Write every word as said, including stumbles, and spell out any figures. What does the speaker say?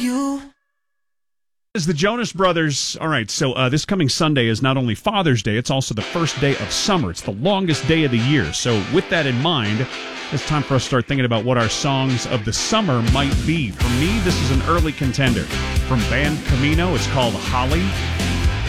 you. As the Jonas Brothers, all right, so uh, this coming Sunday is not only Father's Day, it's also the first day of summer. It's the longest day of the year. So with that in mind, it's time for us to start thinking about what our songs of the summer might be. For me, this is an early contender. From band Camino, it's called Holly.